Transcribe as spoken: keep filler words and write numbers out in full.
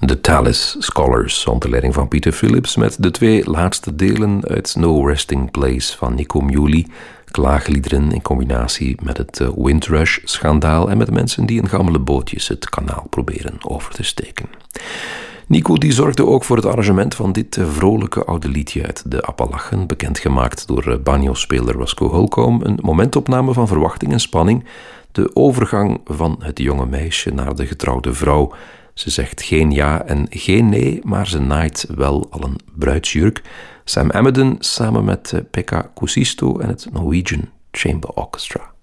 de Tallis Scholars, onder leiding van Peter Phillips, met de twee laatste delen uit No Resting Place van Nico Muhly, klaagliederen in combinatie met het Windrush-schandaal en met mensen die in gammele bootjes het kanaal proberen over te steken. Nico die zorgde ook voor het arrangement van dit vrolijke oude liedje uit de Appalachen, bekendgemaakt door banjo-speler Roscoe Holcomb, een momentopname van verwachting en spanning, de overgang van het jonge meisje naar de getrouwde vrouw. Ze zegt geen ja en geen nee, maar ze naait wel al een bruidsjurk. Sam Amidon samen met Pekka Kuusisto en het Norwegian Chamber Orchestra.